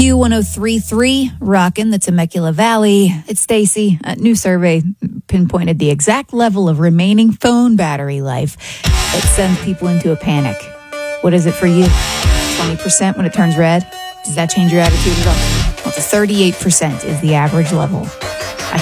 Q1033, rockin' the Temecula Valley. It's Stacy. A new survey pinpointed the exact level of remaining phone battery life that sends people into a panic. What is it for you? 20% when it turns red? Does that change your attitude at all? Well, 38% is the average level.